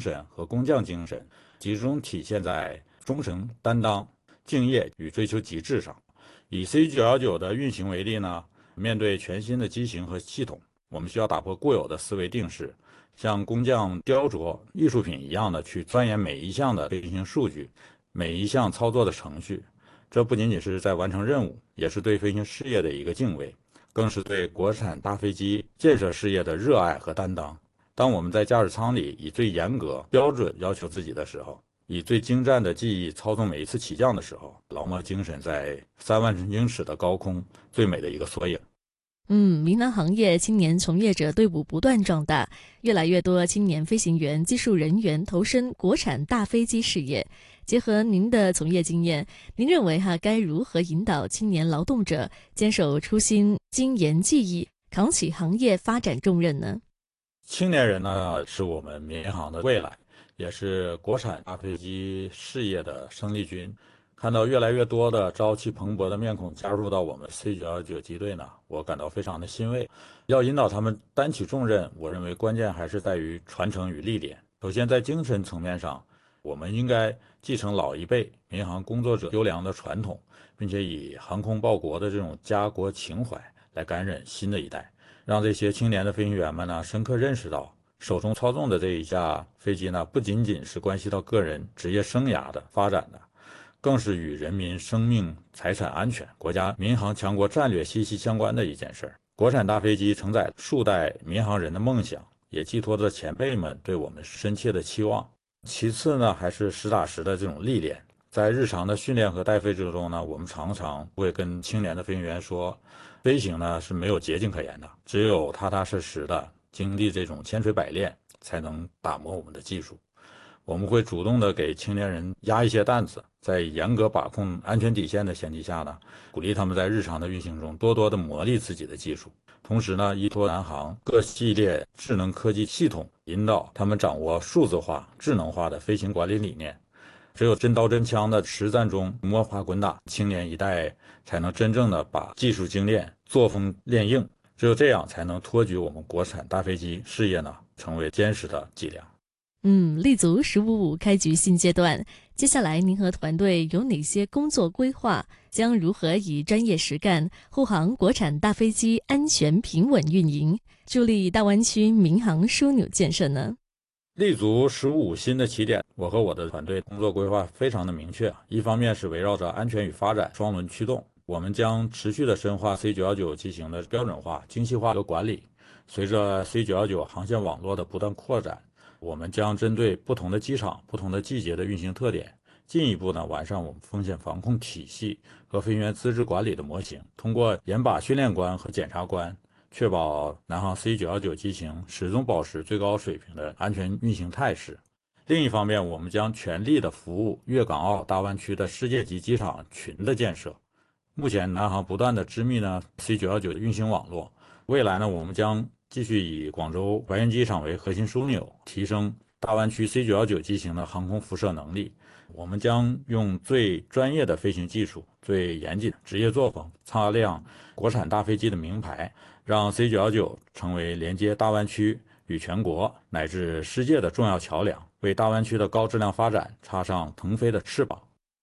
神和工匠精神集中体现在忠诚、担当、敬业与追求极致上。以 C919 的运行为例呢，面对全新的机型和系统，我们需要打破固有的思维定式，像工匠雕琢艺术品一样的去钻研每一项的飞行数据，每一项操作的程序。这不仅仅是在完成任务，也是对飞行事业的一个敬畏，更是对国产大飞机建设事业的热爱和担当。当我们在驾驶舱里以最严格标准要求自己的时候，以最精湛的技艺操纵每一次起降的时候，劳模精神在3万英尺的高空最美的一个缩影。 民航行业青年从业者队伍不断壮大，越来越多青年飞行员、技术人员投身国产大飞机事业。结合您的从业经验，您认为该如何引导青年劳动者坚守初心、精研技艺，扛起行业发展重任呢？ 青年人呢，是我们民航的未来，也是国产大飞机事业的生力军。看到越来越多的朝气蓬勃的面孔加入到我们 C919 机队呢，我感到非常的欣慰。要引导他们担起重任，我认为关键还是在于传承与历练。首先，在精神层面上，我们应该继承老一辈民航工作者优良的传统，并且以航空报国的这种家国情怀来感染新的一代，让这些青年的飞行员们呢，深刻认识到手中操纵的这一架飞机呢，不仅仅是关系到个人职业生涯的发展的，更是与人民生命财产安全、国家民航强国战略息息相关的一件事。国产大飞机承载数代民航人的梦想，也寄托着前辈们对我们深切的期望。其次呢，还是实打实的这种历练。在日常的训练和带飞之中呢，我们常常会跟青年的飞行员说，飞行呢是没有捷径可言的，只有踏踏实实的经历这种千锤百炼，才能打磨我们的技术。我们会主动的给青年人压一些担子，在严格把控安全底线的前提下呢，鼓励他们在日常的运行中多多的磨砺自己的技术。同时呢，依托南航各系列智能科技系统，引导他们掌握数字化、智能化的飞行管理理念。只有真刀真枪的实战中摸爬滚打，青年一代才能真正的把技术精炼、作风练硬。只有这样，才能托举我们国产大飞机事业呢，成为坚实的脊梁。 立足“15-5”开局新阶段，接下来您和团队有哪些工作规划？将如何以专业实干护航国产大飞机安全平稳运营，助力大湾区民航枢纽建设呢？ 立足“15-5”新的起点，我和我的团队工作规划非常的明确。一方面是围绕着安全与发展双轮驱动，我们将持续的深化 C919 机型的标准化、精细化的管理。随着 C919 航线网络的不断扩展，我们将针对不同的机场、不同的季节的运行特点，进一步呢完善我们风险防控体系和飞行员资质管理的模型。通过严把训练官和检察官，确保南航 C919 机型始终保持最高水平的安全运行态势。另一方面，我们将全力的服务粤港澳大湾区的世界级机场群的建设。目前南航不断的织密呢 C919 的运行网络，未来呢我们将继续以广州白云机场为核心枢纽，提升大湾区 C919 机型的航空辐射能力。我们将用最专业的飞行技术、最严谨的职业作风，擦亮国产大飞机的名牌，让 C919 成为连接大湾区与全國乃至世界的重要橋梁，為大灣區的高質量發展插上騰飛的翅膀。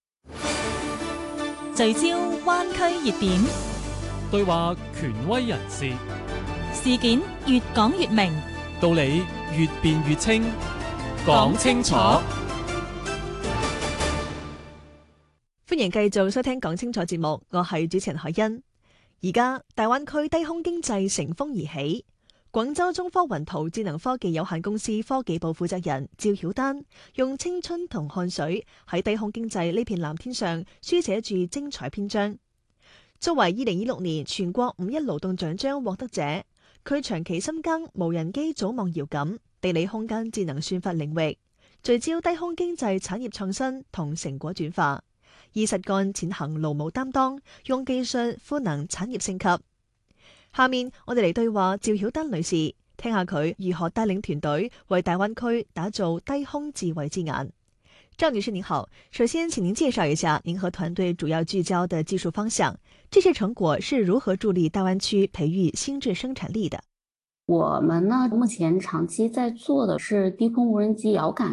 聚焦灣區熱點， 對話權威人士， 事件越講越明， 道理越辯越清，講清楚。 歡迎繼續收聽講清楚節目，我係主持人海欣。而家大灣區低空經濟乘風而起，廣州中科雲圖智能科技有限公司科技部負責人趙曉丹用青春同汗水喺低空經濟呢片藍天上書寫住精彩篇章。作為2026年全國5一勞動獎章獲得者，佢長期深耕無人機組網遙感、地理空間智能算法領域，聚焦低空經濟產業創新同成果轉化，以實幹踐行勞務擔當，用技術賦能產業升級。下面我哋嚟對話趙曉丹女士，聽下佢如何帶領團隊為大灣區打造低空智慧之眼。趙女士您好，首先請您介紹一下您和團隊主要聚焦的技術方向，這些成果是如何助力大灣區培育新質生產力的？ 我們呢，目前長期在做的是低空無人機遙感